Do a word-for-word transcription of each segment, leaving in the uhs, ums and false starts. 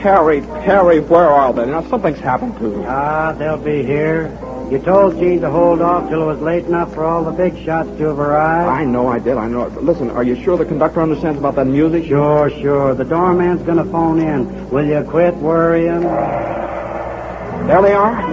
Perry, Perry, where are they? Now, something's happened to you. Ah, they'll be here. You told Gene to hold off till it was late enough for all the big shots to have arrived. I know I did, I know. But listen, are you sure the conductor understands about that music? Sure, sure. The doorman's gonna phone in. Will you quit worrying? There they are.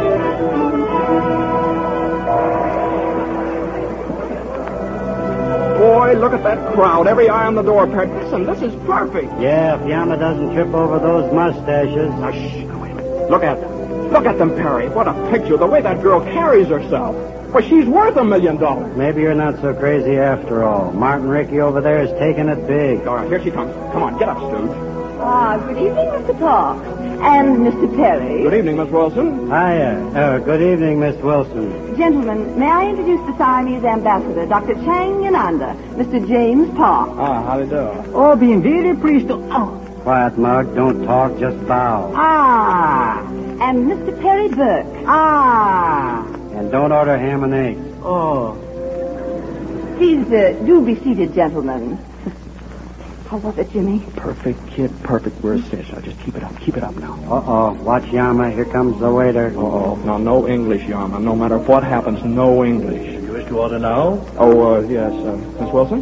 Boy, look at that crowd. Every eye on the door, Perry. Listen, this is perfect. Yeah, if Yama doesn't trip over those mustaches. Now, shh, now, wait a minute. Look at them. Look at them, Perry. What a picture. The way that girl carries herself. Well, she's worth a million dollars. Maybe you're not so crazy after all. Martin Rickey over there is taking it big. All right, here she comes. Come on, get up, Stooge. Ah, good evening, Mister Parks. And Mister Perry. Good evening, Miss Wilson. Hiya. Uh, good evening, Miss Wilson. Gentlemen, may I introduce the Siamese ambassador, Doctor Chang Yananda, Mister James Park. Ah, how do you do? Oh, being very pleased to... Oh. Quiet, Mug. Don't talk, just bow. Ah, and Mister Perry Burke. Ah. And don't order ham and eggs. Oh. Please uh, do be seated, gentlemen. How was it, Jimmy? Perfect, kid, perfect. We're a cinch. Now, just keep it up. Keep it up now. Uh-oh. Watch Yama. Here comes the waiter. Uh-oh. Now, no English, Yama. No matter what happens, no English. You wish to order now? Oh, uh, yes. Uh, Miss Wilson?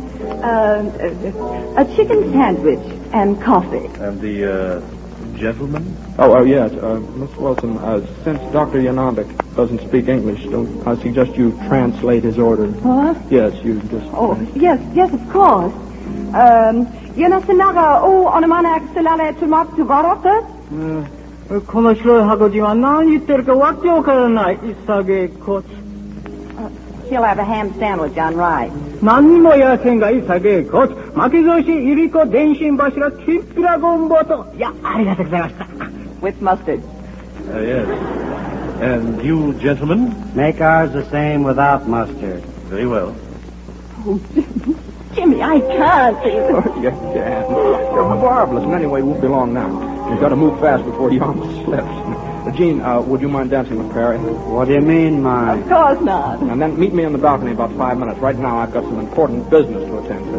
Uh, uh, a chicken sandwich and coffee. And the, uh, gentleman? Oh, uh, yes. Uh, Miss Wilson, uh, since Doctor Yananda doesn't speak English, don't I suggest you translate his order? What? Yes, you just... Oh, yes, yes, of course. Um, Yanasinaga, oh, onomana axilale tumat to barata? Commercial hagojiwa nani terka wakyo karanai isage coach. She'll have a ham sandwich on rice. Nani mo yasen ga isage coach. Makizoshi iriko denshin bashira chippiragon boto. Ya, arigatou gozaimashita. With mustard. Uh, yes. And you, gentlemen? Make ours the same without mustard. Very well. Oh, Jimmy. Jimmy, I can't. Oh, you can. You're marvelous. And anyway, we won't be long now. You've got to move fast before Yama slips. Uh, Gene, uh, would you mind dancing with Perry? What do you mean, mind? Of course not. And then meet me in the balcony in about five minutes. Right now, I've got some important business to attend to.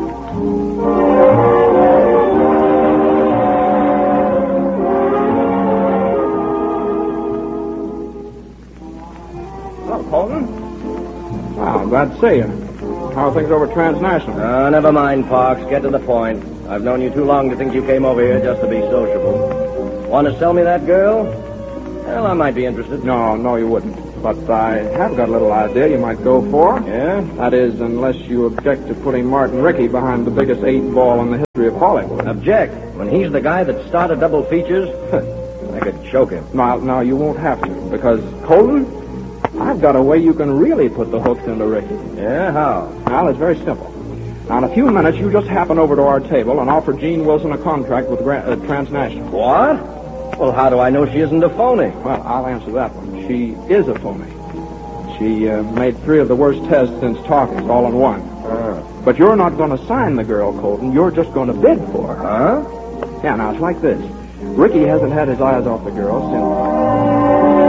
Hello, Colton. Wow, glad to see you. How are things over Transnational? Uh, never mind, Parks. Get to the point. I've known you too long to think you came over here just to be sociable. Want to sell me that girl? Well, I might be interested. No, no, you wouldn't. But I have got a little idea you might go for. Yeah? That is, unless you object to putting Martin Rickey behind the biggest eight ball in the history of Hollywood. Object. When he's the guy that started double features, I could choke him. Now, now, you won't have to, because, Colton, I've got a way you can really put the hooks into Rickey. Yeah, how? Well, it's very simple. Now, in a few minutes, you just happen over to our table and offer Gene Wilson a contract with Gra- uh, Transnational. What? Well, how do I know she isn't a phony? Well, I'll answer that one. She is a phony. She uh, made three of the worst tests since talking, all in one. Uh. But you're not going to sign the girl, Colton. You're just going to bid for her. Huh? Yeah, now, it's like this. Rickey hasn't had his eyes off the girl since...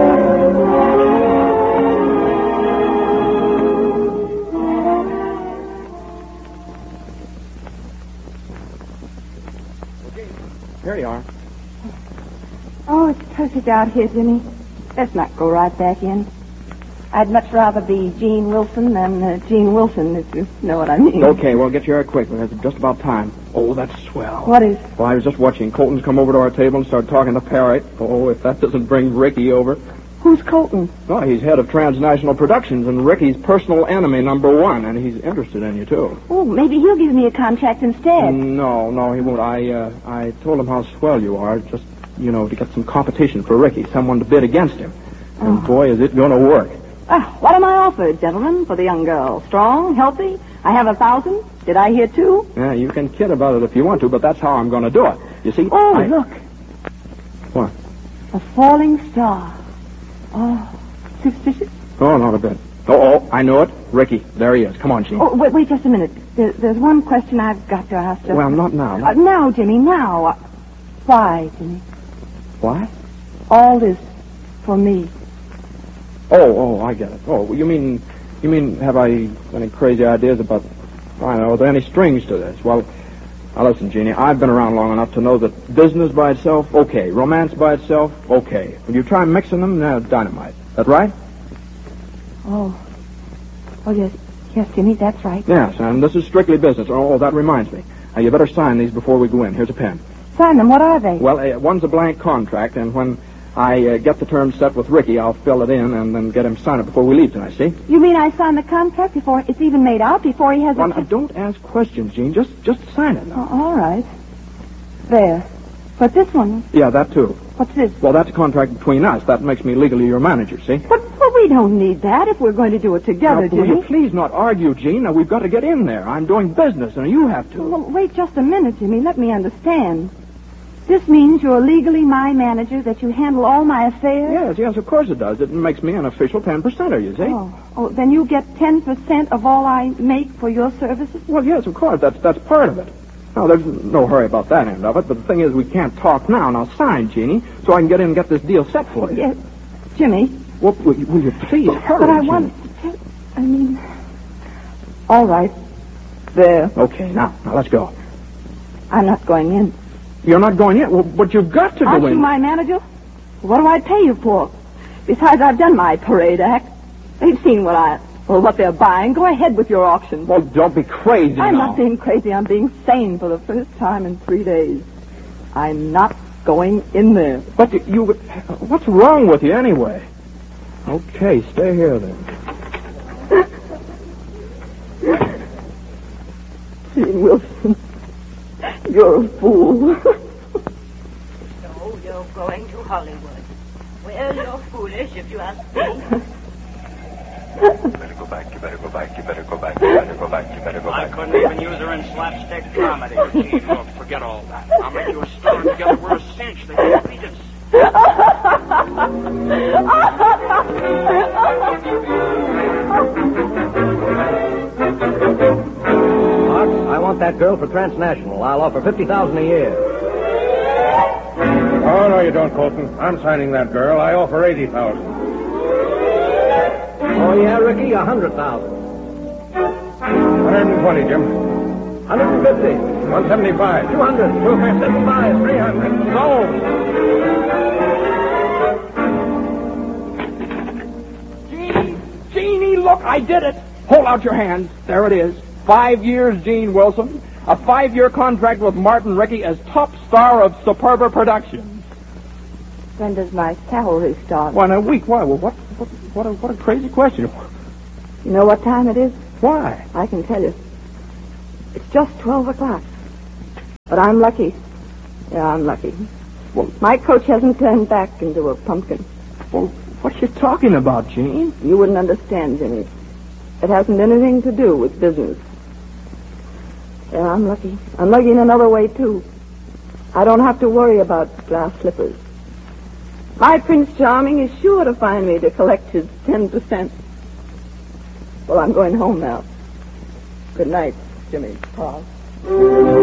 Here you are. Oh, it's perfect out here, Jimmy. Let's not go right back in. I'd much rather be Gene Wilson than uh, Gene Wilson, if you know what I mean. Okay, well, get your hair quick. It's just about time. Oh, that's swell. What is? Well, I was just watching Colton's come over to our table and start talking to Perry. Oh, if that doesn't bring Rickey over. Who's Colton? Well, he's head of Transnational Productions and Ricky's personal enemy number one, and he's interested in you, too. Oh, maybe he'll give me a contract instead. No, no, he won't. I, uh, I told him how swell you are, just, you know, to get some competition for Rickey, someone to bid against him. And, oh. boy, is it going to work. Ah, what am I offered, gentlemen, for the young girl? Strong, healthy? I have a thousand. Did I hear two? Yeah, you can kid about it if you want to, but that's how I'm going to do it. You see? Oh, I... look. What? A falling star. Oh, suspicious? Oh, not a bit. Oh, oh, I know it. Rickey. There he is. Come on, Gene. Oh, wait, wait just a minute. There, there's one question I've got to ask. Just... Well, not now. Not... Uh, now, Jimmy, now. Uh, why, Jimmy? Why? All this for me. Oh, oh, I get it. Oh, you mean, you mean, have I any crazy ideas about, I don't know, are there any strings to this? Well, Now, listen, Jeannie, I've been around long enough to know that business by itself, okay. Romance by itself, okay. When you try mixing them, they're dynamite. That right? Oh. Oh, yes. Yes, Jimmy, that's right. Yes, and this is strictly business. Oh, that reminds me. Now, you better sign these before we go in. Here's a pen. Sign them. What are they? Well, uh, one's a blank contract, and when I uh, get the terms set with Ricky, I'll fill it in and then get him to sign it before we leave tonight, see? You mean I sign the contract before it's even made out, before he has Well, a... now, don't ask questions, Jean. Just just sign it now. Oh, all right. There. But this one, Yeah, that too. what's this? Well, that's a contract between us. That makes me legally your manager, see? But, but we don't need that if we're going to do it together, Now, will you Jimmy. please not argue, Jean? Now, we've got to get in there. I'm doing business, and you have to. Well, wait just a minute, Jimmy. Let me understand. This means you're legally my manager, that you handle all my affairs? Yes, yes, of course it does. It makes me an official ten percenter, you see? Oh, oh, then you get ten percent of all I make for your services? Well, yes, of course. That's that's part of it. Now, there's no hurry about that end of it, but the thing is, we can't talk now. Now, sign, Jeannie, so I can get in and get this deal set for you. Yes. Jimmy. Well, will, you, will you please hurry, But I Jeannie? want to tell... I mean... All right. There. Okay, now, now, let's go. I'm not going in. You're not going yet? Well, but you've got to Aren't go in. you my manager? What do I pay you for? Besides, I've done my parade act. They've seen what I... Well, what they're buying. Go ahead with your auction. Well, don't be crazy I'm now. not being crazy. I'm being sane for the first time in three days. I'm not going in there. But you, you... What's wrong with you, anyway? Okay, stay here, then. Gene Wilson, you're a fool. So you're going to Hollywood. Well, you're foolish if you ask me. You better go back, you better go back, you better go back, you better go back, you better go I back. couldn't even use her in slapstick comedy. Gee, look, forget all that. I'll make you a star together. We're a cinch. They can't beat us. Mark, I want that girl for transnational. I'll offer fifty thousand a year. Oh, no, you don't, Colton. I'm signing that girl. I offer eighty thousand. Oh, yeah, Ricky, a hundred thousand. one hundred twenty, Jim. Hundred and fifty. one seventy-five. Two hundred. Two seventy-five. Three hundred. Sold. Jeannie! Jeannie, look, I did it! Hold out your hands. There it is. Five years, Gene Wilson. A five-year contract with Martin Rickey as top star of Superba Productions. When does my salary start? Why, in a week. Why? Well, what, what, what, a, what a crazy question. You know what time it is? Why? I can tell you. It's just twelve o'clock. But I'm lucky. Yeah, I'm lucky. Well, My coach hasn't turned back into a pumpkin. well, what are you talking about, Gene? You wouldn't understand, Jimmy. It hasn't anything to do with business. Yeah, I'm lucky. I'm lucky in another way, too. I don't have to worry about glass slippers. My Prince Charming is sure to find me to collect his ten percent. Well, I'm going home now. Good night, Jimmy. Pa.